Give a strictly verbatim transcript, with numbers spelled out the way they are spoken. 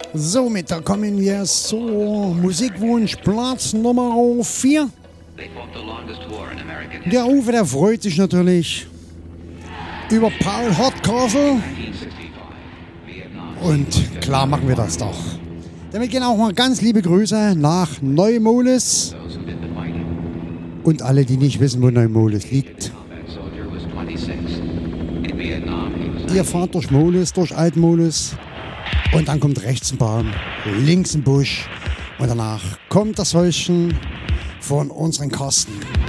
Somit da kommen wir zur Musikwunsch Platz Nummer vier. Der Uwe, der freut sich natürlich über Paul Hardcastle. Und klar machen wir das doch. Damit gehen auch mal ganz liebe Grüße nach Neumoles. Und alle, die nicht wissen, wo Neumoles liegt. Ihr fahrt durch Moles, durch Altmoles. Und dann kommt rechts ein Baum, links ein Busch. Und danach kommt das Häuschen von unseren Kasten.